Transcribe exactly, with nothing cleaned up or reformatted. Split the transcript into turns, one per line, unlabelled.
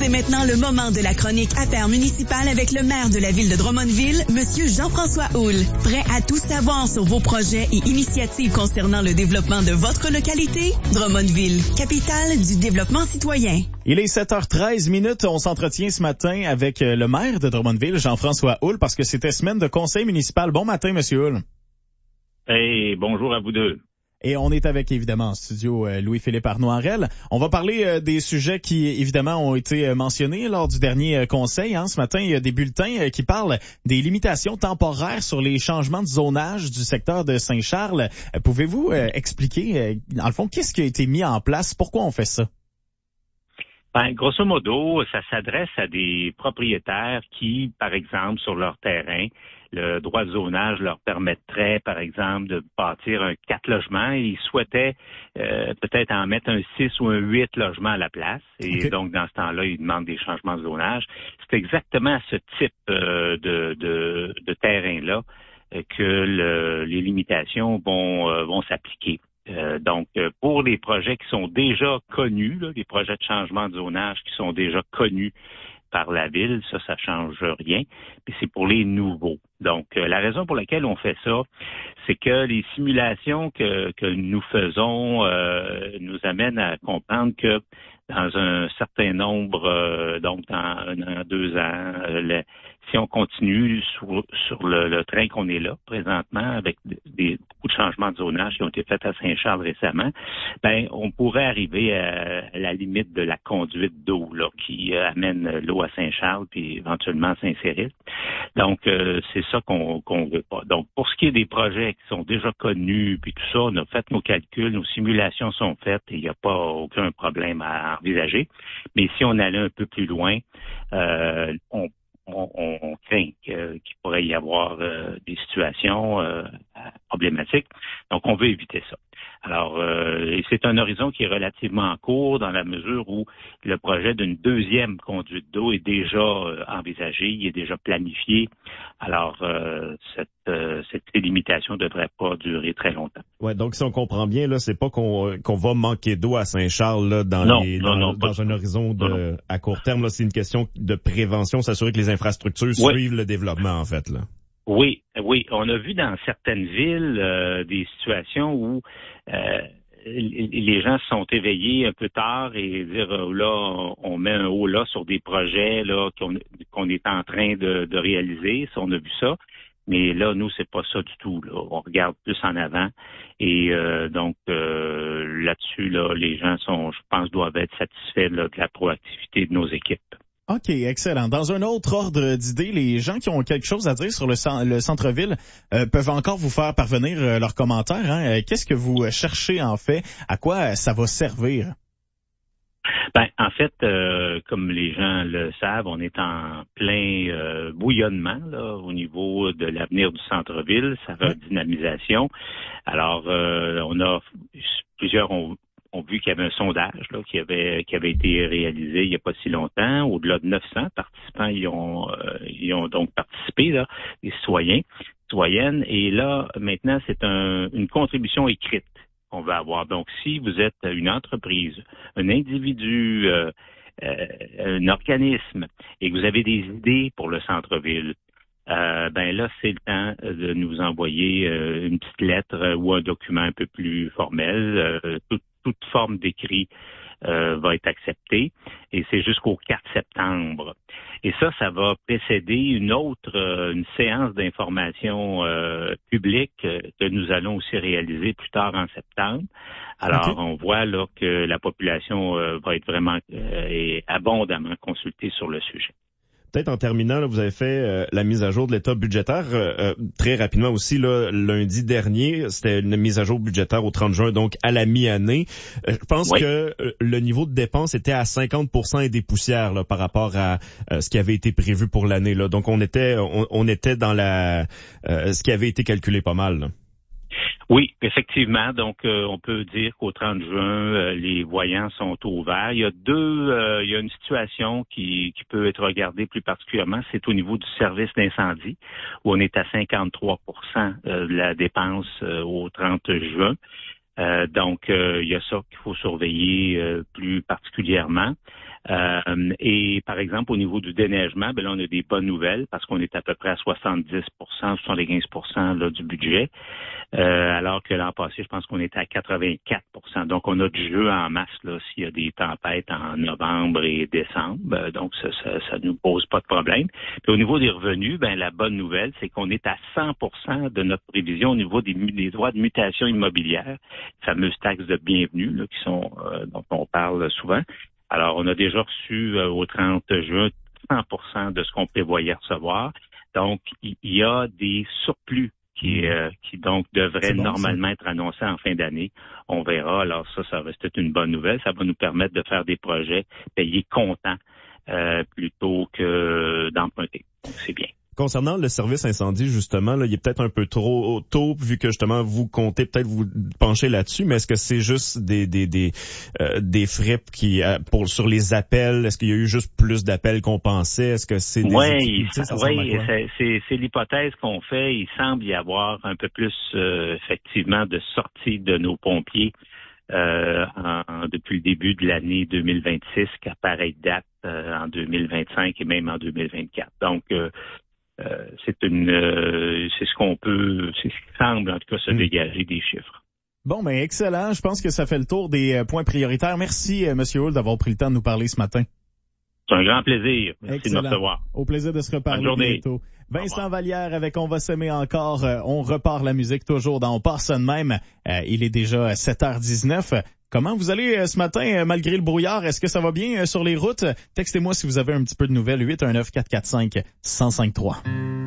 C'est maintenant le moment de la chronique Affaires municipales avec le maire de la ville de Drummondville, Monsieur Jean-François Houle. Prêt à tout savoir sur vos projets et initiatives concernant le développement de votre localité? Drummondville, capitale du développement citoyen.
Il est sept heures treize minutes. On s'entretient ce matin avec le maire de Drummondville, Jean-François Houle, parce que c'était semaine de conseil municipal. Bon matin, Monsieur Houle.
Hey, bonjour à vous deux.
Et on est avec, évidemment, en studio, euh, Louis-Philippe Arnoirel. On va parler euh, des sujets qui, évidemment, ont été euh, mentionnés lors du dernier euh, conseil. Hein. Ce matin, il y a des bulletins euh, qui parlent des limitations temporaires sur les changements de zonage du secteur de Saint-Charles. Euh, pouvez-vous euh, expliquer, euh, dans le fond, qu'est-ce qui a été mis en place? Pourquoi on fait ça?
Ben, grosso modo, ça s'adresse à des propriétaires qui, par exemple, sur leur terrain, le droit de zonage leur permettrait, par exemple, de bâtir un quatre logements et ils souhaitaient euh, peut-être en mettre un six ou un huit logements à la place. Et okay. Donc, dans ce temps-là, ils demandent des changements de zonage. C'est exactement à ce type euh, de, de, de terrain-là euh, que le, les limitations vont, euh, vont s'appliquer. Euh, donc, pour les projets qui sont déjà connus, là, les projets de changement de zonage qui sont déjà connus par la ville, ça, ça change rien. Puis c'est pour les nouveaux. Donc, euh, la raison pour laquelle on fait ça, c'est que les simulations que, que nous faisons euh, nous amènent à comprendre que dans un certain nombre, euh, donc dans un an, deux ans, euh, le, si on continue sur, sur le, le train qu'on est là présentement, avec des, beaucoup de changements de zonage qui ont été faits à Saint-Charles récemment, ben on pourrait arriver à, à la limite de la conduite d'eau là qui euh, amène l'eau à Saint-Charles puis éventuellement à Saint-Cyril. Donc euh, c'est ça qu'on qu'on veut pas. Donc pour ce qui est des projets qui sont déjà connus puis tout ça, on a fait nos calculs, nos simulations sont faites et il n'y a pas aucun problème à envisager. Mais si on allait un peu plus loin, euh, on On, on, on craint que, qu'il pourrait y avoir euh, des situations euh, problématiques. Donc, on veut éviter ça. Alors, euh, et c'est un horizon qui est relativement court dans la mesure où le projet d'une deuxième conduite d'eau est déjà euh, envisagé, il est déjà planifié. Alors, euh, cette, euh, cette limitation ne devrait pas durer très longtemps.
Ouais, donc si on comprend bien, là, c'est pas qu'on, qu'on va manquer d'eau à Saint-Charles là, dans,
non,
les,
non,
dans,
non,
dans un horizon de,
non, non.
à court terme. Là, c'est une question de prévention, s'assurer que les infrastructures
oui.
suivent le développement, en fait. Là.
Oui, oui. On a vu dans certaines villes euh, des situations où euh, les gens se sont éveillés un peu tard et dire euh, là, on met un haut là sur des projets là qu'on, qu'on est en train de, de réaliser. Ça, on a vu ça. Mais là, nous, c'est pas ça du tout. Là. On regarde plus en avant. Et euh, donc, euh, là-dessus, là, les gens sont, je pense, doivent être satisfaits là, de la proactivité de nos équipes.
OK, excellent. Dans un autre ordre d'idées, les gens qui ont quelque chose à dire sur le, le centre-ville euh, peuvent encore vous faire parvenir euh, leurs commentaires. Hein. Qu'est-ce que vous cherchez en fait? À quoi ça va servir?
Ben, en fait, euh, comme les gens le savent, on est en plein euh, bouillonnement là, au niveau de l'avenir du centre-ville, sa redynamisation. Alors, euh, on a plusieurs ont ont vu qu'il y avait un sondage là, qui avait qui avait été réalisé il n'y a pas si longtemps. Au-delà de neuf cents participants y ont euh, y ont donc participé, là, des citoyens, citoyennes. Et là, maintenant, c'est un, une contribution écrite qu'on va avoir. Donc, si vous êtes une entreprise, un individu, euh, euh, un organisme, et que vous avez des idées pour le centre-ville, Euh, ben là, c'est le temps de nous envoyer euh, une petite lettre euh, ou un document un peu plus formel. Euh, toute, toute forme d'écrit euh, va être acceptée et c'est jusqu'au quatre septembre. Et ça, ça va précéder une autre, euh, une séance d'information euh, publique euh, que nous allons aussi réaliser plus tard en septembre. Alors, okay. On voit là que la population euh, va être vraiment euh, et abondamment consultée sur le sujet.
Peut-être en terminant, là, vous avez fait euh, la mise à jour de l'état budgétaire euh, très rapidement aussi. Là, lundi dernier, c'était une mise à jour budgétaire au trente juin, donc à la mi-année. Euh, je pense oui. que euh, le niveau de dépenses était à cinquante pour cent et des poussières là, par rapport à euh, ce qui avait été prévu pour l'année. Là. Donc on était on, on était dans la euh, ce qui avait été calculé pas mal. Là.
Oui, effectivement. Donc, euh, on peut dire qu'au trente juin, euh, les voyants sont ouverts. Il y a deux, euh, il y a une situation qui, qui peut être regardée plus particulièrement, c'est au niveau du service d'incendie, où on est à cinquante-trois pour cent de la dépense euh, au trente juin. Euh, donc, euh, il y a ça qu'il faut surveiller euh, plus particulièrement. Euh, et par exemple, au niveau du déneigement, ben là, on a des bonnes nouvelles parce qu'on est à peu près à soixante-dix pour cent, soixante-quinze pour cent là, du budget, euh, alors que l'an passé, je pense qu'on était à quatre-vingt-quatre pour cent. Donc, on a du jeu en masse là s'il y a des tempêtes en novembre et décembre. Donc, ça, ça, ça nous pose pas de problème. Puis, au niveau des revenus, ben la bonne nouvelle, c'est qu'on est à cent pour cent de notre prévision au niveau des, des droits de mutation immobilière, les fameuses taxes de bienvenue là, qui sont euh, dont on parle souvent. Alors, on a déjà reçu euh, au trente juin cent pour cent de ce qu'on prévoyait recevoir. Donc, il y a des surplus qui, euh, qui donc devraient bon, normalement ça. être annoncés en fin d'année. On verra. Alors, ça, ça reste une bonne nouvelle. Ça va nous permettre de faire des projets payés comptant euh, plutôt que d'emprunter. Donc, c'est bien.
Concernant le service incendie, justement, là, il est peut-être un peu trop tôt, vu que justement vous comptez peut-être vous pencher là-dessus, mais est-ce que c'est juste des des des euh, des frais qui pour sur les appels? Est-ce qu'il y a eu juste plus d'appels qu'on pensait? Est-ce que c'est des
Oui, oui, c'est, c'est c'est l'hypothèse qu'on fait. Il semble y avoir un peu plus euh, effectivement de sortie de nos pompiers euh, en, depuis le début de l'année deux mille vingt-six qu'à pareille date euh, en deux mille vingt-cinq et même en deux mille vingt-quatre. Donc euh, Euh, c'est une, euh, c'est ce qu'on peut, c'est ce qui semble en tout cas se mmh. dégager des chiffres.
Bon, ben excellent. Je pense que ça fait le tour des euh, points prioritaires. Merci, euh, Monsieur Hull, d'avoir pris le temps de nous parler ce matin.
C'est un grand plaisir. Merci excellent. de me recevoir.
Au plaisir de se reparler bientôt. Vincent Vallière avec On va s'aimer encore. Euh, on repart la musique toujours dans On part ça de même. Euh, il est déjà sept heures dix-neuf. Comment vous allez euh, ce matin, euh, malgré le brouillard? Est-ce que ça va bien euh, sur les routes? Textez-moi si vous avez un petit peu de nouvelles. huit un neuf, quatre quatre cinq, un zéro cinq trois.